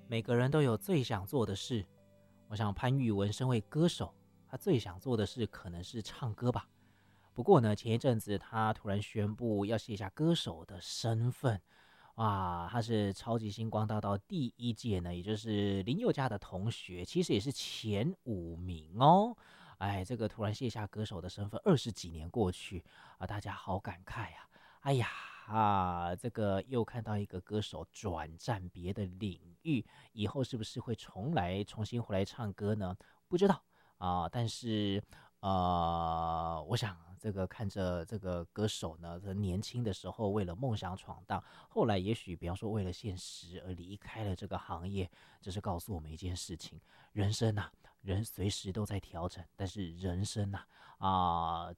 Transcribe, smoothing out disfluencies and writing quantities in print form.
每个人都有最想做的事，我想潘裕文身为歌手，他最想做的事可能是唱歌吧。不过呢，前一阵子他突然宣布要卸下歌手的身份，哇，他是超级星光大道第一届呢，也就是林宥嘉的同学，其实也是前5名哦。哎，这个突然卸下歌手的身份，20几年过去啊，大家好感慨呀、哎呀这个又看到一个歌手转战别的领域，以后是不是会重新回来唱歌呢？不知道但是我想这个看着这个歌手呢，在年轻的时候为了梦想闯荡，后来也许比方说为了现实而离开了这个行业，这是告诉我们一件事情：人生人随时都在调整，但是人生